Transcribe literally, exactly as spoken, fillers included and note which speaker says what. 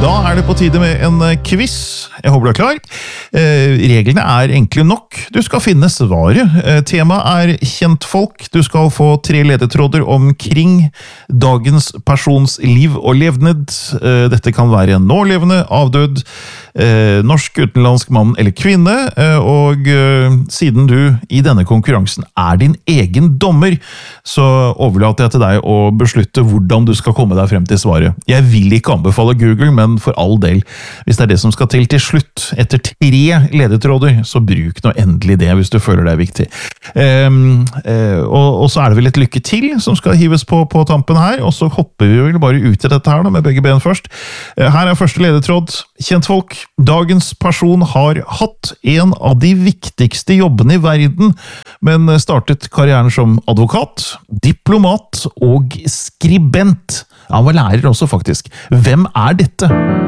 Speaker 1: Da er det på tide med en quiz. Jeg håper du er klar. Eh, reglene er enkle nok. Du skal finne svaret. Eh, temaet er kjentfolk. Du skal få tre ledetråder omkring dagens persons liv og levned. Eh, dette kan være en nålevende, avdød, eh, norsk, utenlandsk mann eller kvinne. Eh, og eh, siden du i denne konkurransen er din egen dommer, så overlater jeg til deg å beslutte hvordan du skal komme deg frem til svaret. Jeg vil ikke anbefale Google, men for all del, hvis det er det som skal til til slutt, etter tre ledetråder, så bruk nå endelig det hvis du føler det er viktig. Um, uh, og, og så er det vel et lykke til som skal hives på, på tampen her, og så hopper vi vel bare ut i dette her da, med begge ben først. Uh, her er første ledetråd. Kjentfolk, dagens person har hatt en av de viktigste jobbene i verden, men startet karrieren som advokat, diplomat og skribent. Han var lærer også, faktisk. Hvem er dette?